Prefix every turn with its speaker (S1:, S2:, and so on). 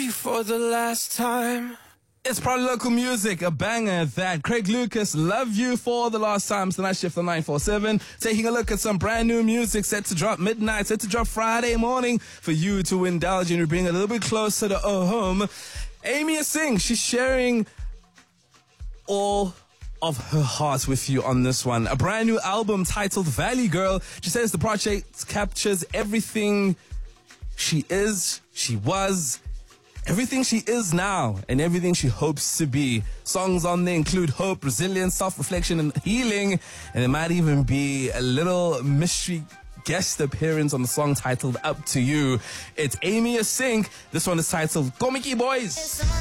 S1: you for the last time.
S2: It's probably local music, a banger that. Craig Lucas, Love You for the Last Time. Tonight shift on 947. Taking a look at some brand new music set to drop midnight, set to drop Friday morning for you to indulge in. We bring a little bit closer to home. Amy Singh, she's sharing all of her heart with you on this one. A brand new album titled Valley Girl. She says the project captures everything she is, she was, everything she is now, and everything she hopes to be. Songs on there include hope, resilience, self-reflection, and healing. And there might even be a little mystery guest appearance on the song titled Up to You. It's Amy Singh. This one is titled Komiki Boys.